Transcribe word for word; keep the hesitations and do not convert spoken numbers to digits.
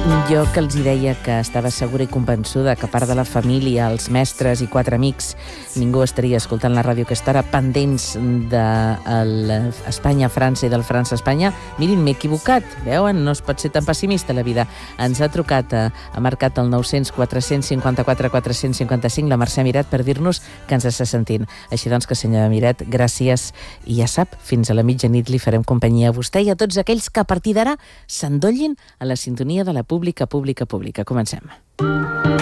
Jo que els hi deia que estava segura i convençuda que a part de la família, els mestres i quatre amics, ningú estaria escoltant la ràdio aquesta hora pendents de l'Espanya-França i del França-Espanya. Mirin, m'he equivocat. Veuen? No es pot ser tan pessimista la vida. Ens ha trucat, ha marcat el nou cents quatre cents cinquanta-quatre quatre-cents cinquanta-cinc la Mercè Miret per dir-nos que ens està sentint. Així doncs que, senyora Miret, gràcies. I ja sap, fins a la mitjanit li farem companyia a vostè i a tots aquells que a partir d'ara s'endollin a la sintonia de la pública, pública, pública. Comencem.